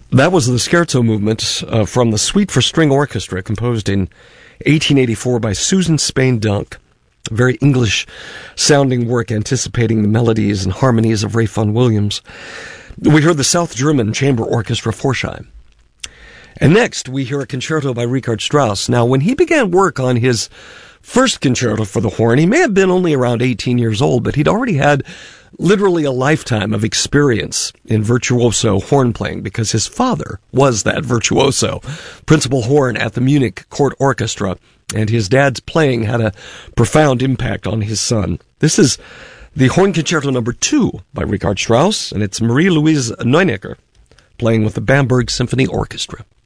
That was the Scherzo movement from the Suite for String Orchestra, composed in 1884 by Susan Spain Dunk. A very English-sounding work anticipating the melodies and harmonies of Ralph Vaughan Williams. We heard the South German Chamber Orchestra Forsheim. And next, we hear a concerto by Richard Strauss. Now, when he began work on his first concerto for the horn, he may have been only around 18 years old, but he'd already had literally a lifetime of experience in virtuoso horn playing because his father was that virtuoso, principal horn at the Munich Court Orchestra, and his dad's playing had a profound impact on his son. This is the Horn Concerto No. 2 by Richard Strauss, and it's Marie-Louise Neunecker playing with the Bamberg Symphony Orchestra.